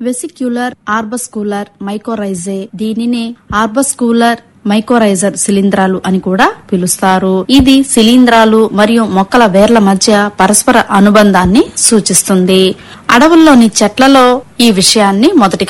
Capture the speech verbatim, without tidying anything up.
Vesicular ఆర్బస్కులర్ మైకోరైజే, దీనిని ఆర్బస్కులర్ మైకోరైజర్ శిలీంధ్రాలు అని కూడా పిలుస్తారు. ఇది శిలీంధ్రాలు మరియు మొక్కల వేర్ల మధ్య పరస్పర అనుబంధాన్ని సూచిస్తుంది. అడవుల్లోని చెట్లలో ఈ విషయాన్ని మొదటిగా